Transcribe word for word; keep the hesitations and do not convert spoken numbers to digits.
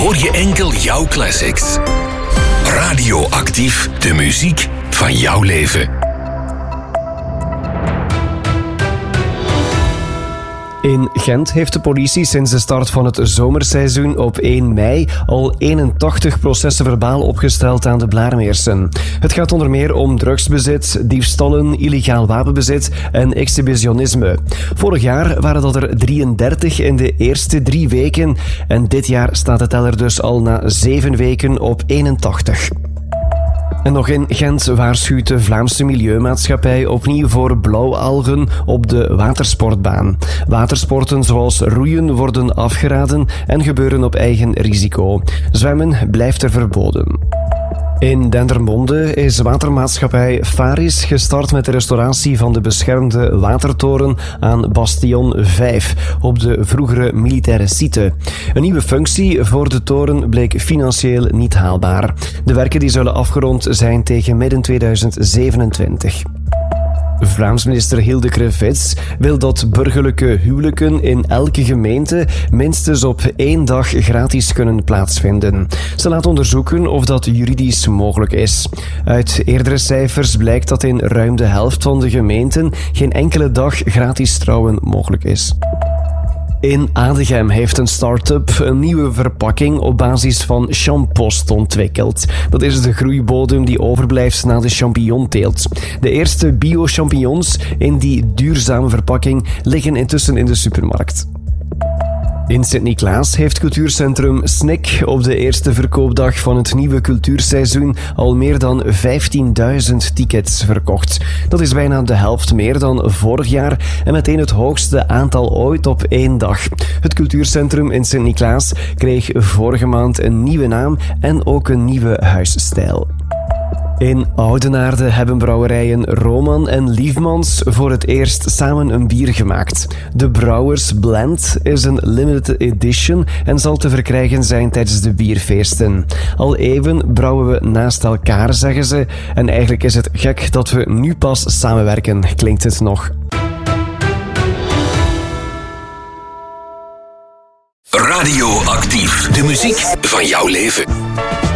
hoor je enkel jouw classics. Radioactief, de muziek van jouw leven. In Gent heeft de politie sinds de start van het zomerseizoen op één mei al eenentachtig processen verbaal opgesteld aan de Blaarmeersen. Het gaat onder meer om drugsbezit, diefstallen, illegaal wapenbezit en exhibitionisme. Vorig jaar waren dat er drieëndertig in de eerste drie weken en dit jaar staat de teller dus al na zeven weken op eenentachtig. En nog in Gent waarschuwt de Vlaamse Milieumaatschappij opnieuw voor blauwalgen op de watersportbaan. Watersporten zoals roeien worden afgeraden en gebeuren op eigen risico. Zwemmen blijft er verboden. In Dendermonde is watermaatschappij Faris gestart met de restauratie van de beschermde watertoren aan Bastion vijf op de vroegere militaire site. Een nieuwe functie voor de toren bleek financieel niet haalbaar. De werken die zullen afgerond zijn tegen midden tweeduizend zevenentwintig. Vlaams minister Hilde Krevits wil dat burgerlijke huwelijken in elke gemeente minstens op één dag gratis kunnen plaatsvinden. Ze laat onderzoeken of dat juridisch mogelijk is. Uit eerdere cijfers blijkt dat in ruim de helft van de gemeenten geen enkele dag gratis trouwen mogelijk is. In Adegem heeft een start-up een nieuwe verpakking op basis van champost ontwikkeld. Dat is de groeibodem die overblijft na de champignonteelt. De eerste bio-champignons in die duurzame verpakking liggen intussen in de supermarkt. In Sint-Niklaas heeft cultuurcentrum Snik op de eerste verkoopdag van het nieuwe cultuurseizoen al meer dan vijftienduizend tickets verkocht. Dat is bijna de helft meer dan vorig jaar en meteen het hoogste aantal ooit op één dag. Het cultuurcentrum in Sint-Niklaas kreeg vorige maand een nieuwe naam en ook een nieuwe huisstijl. In Oudenaarde hebben brouwerijen Roman en Liefmans voor het eerst samen een bier gemaakt. De Brouwers Blend is een limited edition en zal te verkrijgen zijn tijdens de bierfeesten. Al even brouwen we naast elkaar, zeggen ze. En eigenlijk is het gek dat we nu pas samenwerken, klinkt het nog. Radioactief, de muziek van jouw leven.